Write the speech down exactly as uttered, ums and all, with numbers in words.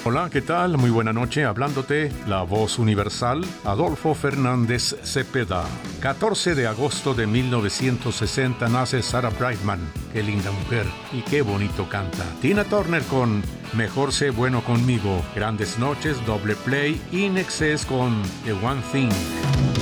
Hola, ¿qué tal? Muy buena noche, hablándote la voz universal, Adolfo Fernández Cepeda. catorce de agosto de mil novecientos sesenta nace Sarah Brightman. Qué linda mujer y qué bonito canta. Tina Turner con Mejor sé bueno conmigo. Grandes noches, doble play, In Excess con The One Thing.